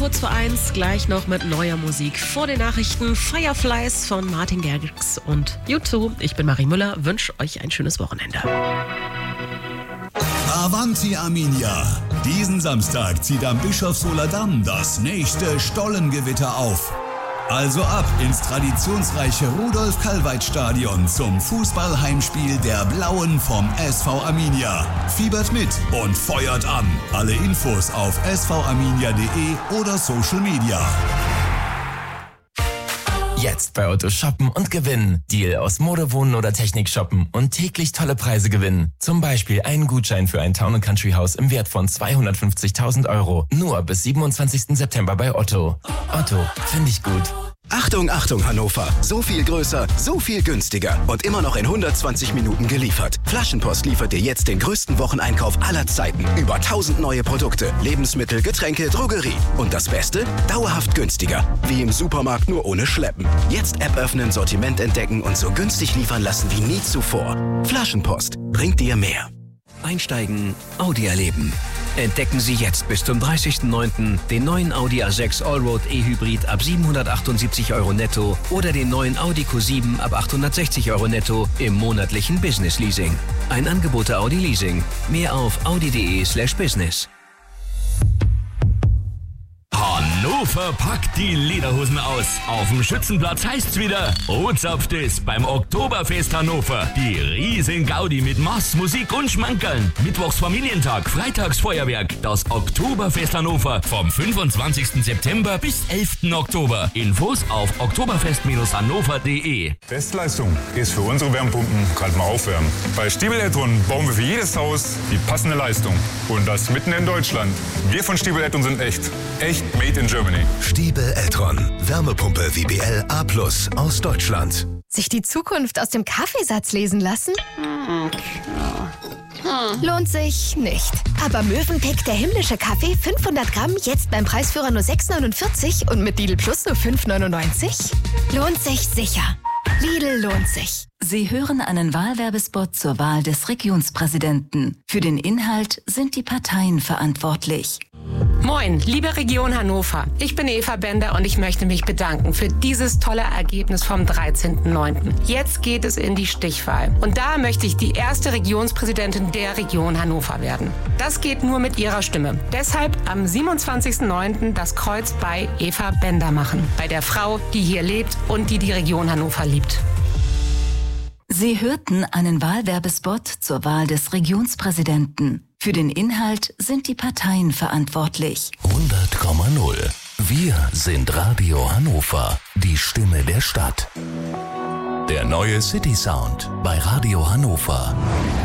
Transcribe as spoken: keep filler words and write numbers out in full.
kurz vor eins, gleich noch mit neuer Musik. Vor den Nachrichten Fireflies von Martin Garrix und U zwei. Ich bin Marie Müller, wünsche euch ein schönes Wochenende. Avanti Arminia! Diesen Samstag zieht am Bischofshofer Damm das nächste Stollengewitter auf. Also ab ins traditionsreiche Rudolf-Kalweit-Stadion zum Fußballheimspiel der Blauen vom S V Arminia. Fiebert mit und feuert an. Alle Infos auf s v arminia punkt de oder Social Media. Jetzt bei Otto shoppen und gewinnen. Deal aus Mode, Wohnen oder Technik shoppen und täglich tolle Preise gewinnen. Zum Beispiel einen Gutschein für ein Town and Country Haus im Wert von zweihundertfünfzigtausend Euro. Nur bis siebenundzwanzigsten September bei Otto. Otto, finde ich gut. Achtung, Achtung Hannover. So viel größer, so viel günstiger und immer noch in hundertzwanzig Minuten geliefert. Flaschenpost liefert dir jetzt den größten Wocheneinkauf aller Zeiten. Über tausend neue Produkte, Lebensmittel, Getränke, Drogerie. Und das Beste? Dauerhaft günstiger. Wie im Supermarkt, nur ohne Schleppen. Jetzt App öffnen, Sortiment entdecken und so günstig liefern lassen wie nie zuvor. Flaschenpost bringt dir mehr. Einsteigen, Audi erleben. Entdecken Sie jetzt bis zum dreißigsten neunten den neuen Audi A sechs Allroad E-Hybrid ab siebenhundertachtundsiebzig Euro netto oder den neuen Audi Q sieben ab achthundertsechzig Euro netto im monatlichen Business Leasing. Ein Angebot der Audi Leasing. Mehr auf audi punkt de slash business. Hannover packt die Lederhosen aus. Auf dem Schützenplatz heißt's wieder, Ozapft es beim Oktoberfest Hannover. Die riesen Gaudi mit Mass, Musik und Schmankerln. Mittwochs Familientag, freitags Feuerwerk. Das Oktoberfest Hannover vom fünfundzwanzigsten September bis elften Oktober. Infos auf oktoberfest hannover punkt de. Bestleistung ist für unsere Wärmepumpen kalt mal aufwärmen. Bei Stiebel Eltron bauen wir für jedes Haus die passende Leistung. Und das mitten in Deutschland. Wir von Stiebel Eltron sind echt. Echt made in Germany. Stiebel Eltron. Wärmepumpe W B L A plus aus Deutschland. Sich die Zukunft aus dem Kaffeesatz lesen lassen? Lohnt sich nicht. Aber Mövenpick, der himmlische Kaffee, fünfhundert Gramm, jetzt beim Preisführer nur sechs neunundvierzig und mit Lidl Plus nur fünf neunundneunzig? Lohnt sich sicher. Lidl lohnt sich. Sie hören einen Wahlwerbespot zur Wahl des Regionspräsidenten. Für den Inhalt sind die Parteien verantwortlich. Moin, liebe Region Hannover. Ich bin Eva Bender und ich möchte mich bedanken für dieses tolle Ergebnis vom dreizehnten neunten Jetzt geht es in die Stichwahl. Und da möchte ich die erste Regionspräsidentin der Region Hannover werden. Das geht nur mit Ihrer Stimme. Deshalb am siebenundzwanzigsten neunten das Kreuz bei Eva Bender machen. Bei der Frau, die hier lebt und die die Region Hannover liebt. Sie hörten einen Wahlwerbespot zur Wahl des Regionspräsidenten. Für den Inhalt sind die Parteien verantwortlich. hundert Komma null. Wir sind Radio Hannover, die Stimme der Stadt. Der neue City Sound bei Radio Hannover.